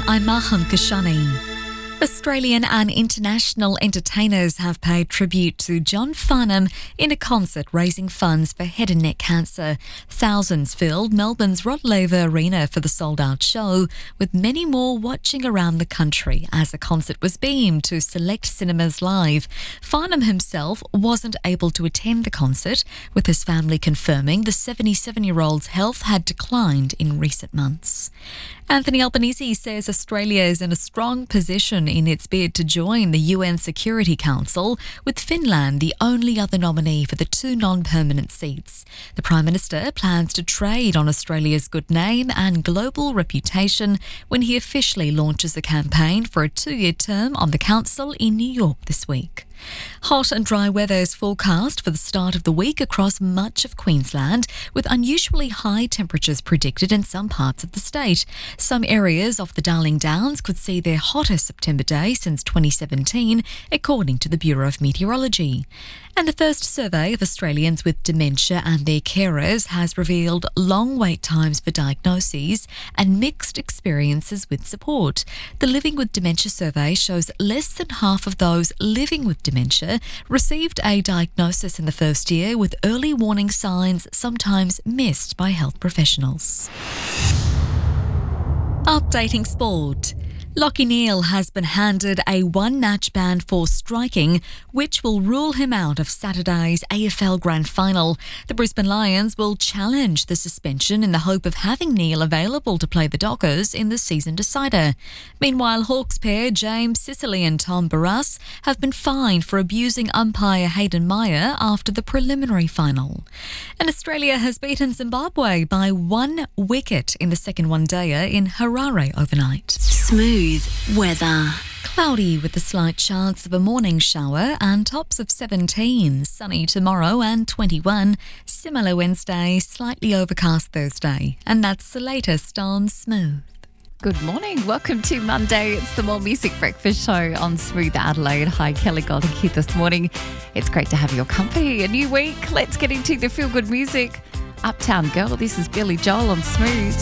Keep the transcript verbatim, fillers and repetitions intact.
I'm Maham Kashani. Australian and international entertainers have paid tribute to John Farnham in a concert raising funds for head and neck cancer. Thousands filled Melbourne's Rod Laver Arena for the sold-out show, with many more watching around the country as the concert was beamed to select cinemas live. Farnham himself wasn't able to attend the concert, with his family confirming the seventy-seven-year-old's health had declined in recent months. Anthony Albanese says Australia is in a strong position in its bid to join the U N Security Council, with Finland the only other nominee for the two non-permanent seats. The Prime Minister plans to trade on Australia's good name and global reputation when he officially launches a campaign for a two-year term on the council in New York this week. Hot and dry weather is forecast for the start of the week across much of Queensland, with unusually high temperatures predicted in some parts of the state. Some areas off the Darling Downs could see their hottest September day since twenty seventeen, according to the Bureau of Meteorology. And the first survey of Australians with dementia and their carers has revealed long wait times for diagnoses and mixed experiences with support. The Living with Dementia survey shows less than half of those living with dementia received a diagnosis in the first year, with early warning signs sometimes missed by health professionals. Updating sport. Lachie Neale has been handed a one-match ban for striking, which will rule him out of Saturday's A F L Grand Final. The Brisbane Lions will challenge the suspension in the hope of having Neale available to play the Dockers in the season decider. Meanwhile, Hawks pair James Sicily and Tom Barrass have been fined for abusing umpire Hayden Meyer after the preliminary final. And Australia has beaten Zimbabwe by one wicket in the second one-dayer in Harare overnight. Smooth weather. Cloudy with a slight chance of a morning shower and tops of seventeen. Sunny tomorrow and twenty-one. Similar Wednesday, slightly overcast Thursday. And that's the latest on Smooth. Good morning. Welcome to Monday. It's the More Music Breakfast Show on Smooth Adelaide. Hi, Kelly Golding here this morning. It's great to have your company. A new week. Let's get into the feel-good music. Uptown Girl. This is Billy Joel on Smooth.